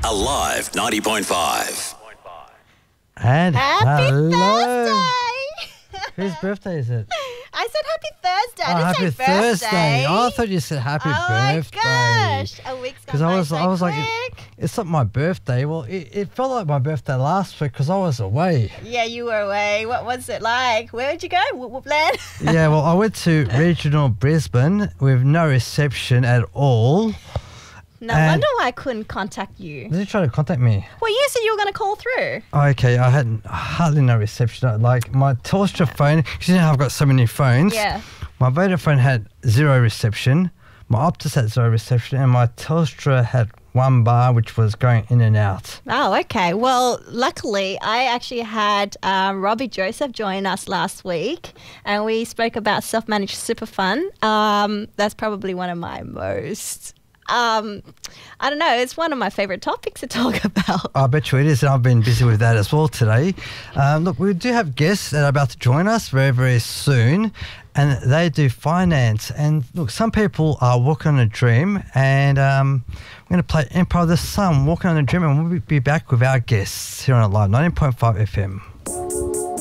Alive 90.5. And Happy hello. Thursday! Whose birthday is it? I said happy Thursday. I Oh, didn't happy say birthday. Thursday. Oh, I thought you said happy birthday. Oh my gosh. A week's gone by I was like, quick. it's not my birthday. Well, it felt like my birthday last week because I was away. Yeah, you were away. What was it like? Where'd you go? Whoopland? Yeah, well, I went to regional Brisbane with no reception at all. No And- wonder why I couldn't contact you. Did you try to contact me? Well, you said you were going to call through. Okay, I had hardly no reception. Like my Telstra phone, because you know I've got so many phones. Yeah. My Vodafone had zero reception. My Optus had zero reception, and my Telstra had one bar which was going in and out. Oh, okay. Well, luckily, I actually had Robbie Joseph join us last week, and we spoke about self-managed super fund. That's probably one of my most... I don't know. It's one of my favourite topics to talk about. I bet you it is, and I've been busy with that as well today. Look, we do have guests that are about to join us very, very soon, and they do finance. And look, some people are walking on a dream, and we're going to play Empire of the Sun, Walking on a Dream, and we'll be back with our guests here on Live 90.5 FM.